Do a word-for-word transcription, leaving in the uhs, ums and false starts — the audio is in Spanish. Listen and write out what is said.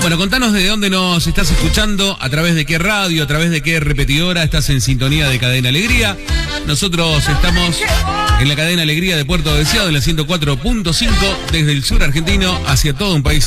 Bueno, contanos de dónde nos estás escuchando, a través de qué radio, a través de qué repetidora estás en sintonía de Cadena Alegría. Nosotros estamos en la Cadena Alegría de Puerto Deseado, en la ciento cuatro punto cinco, desde el sur argentino hacia todo un país